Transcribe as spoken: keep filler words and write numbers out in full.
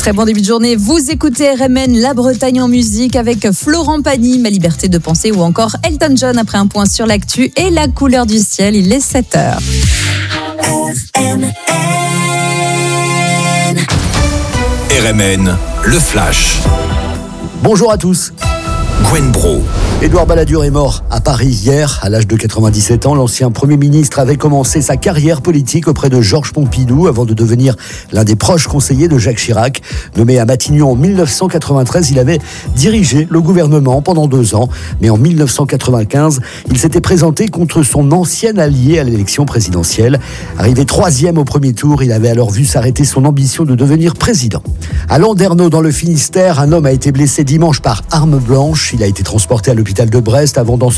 Très bon début de journée. Vous écoutez R M N, la Bretagne en musique avec Florent Pagny, Ma liberté de penser ou encore Elton John après un point sur l'actu et la couleur du ciel. Il est sept heures. R M N. R M N, le flash. Bonjour à tous. Gwen Bro. Édouard Balladur est mort à Paris hier, à l'âge de quatre-vingt-dix-sept ans. L'ancien Premier ministre avait commencé sa carrière politique auprès de Georges Pompidou avant de devenir l'un des proches conseillers de Jacques Chirac. Nommé à Matignon en dix-neuf cent quatre-vingt-treize, il avait dirigé le gouvernement pendant deux ans. Mais en dix-neuf cent quatre-vingt-quinze, il s'était présenté contre son ancien allié à l'élection présidentielle. Arrivé troisième au premier tour, il avait alors vu s'arrêter son ambition de devenir président. À Landerneau, dans le Finistère, un homme a été blessé dimanche par arme blanche. Il a été transporté à l'hôpital de Brest avant d'en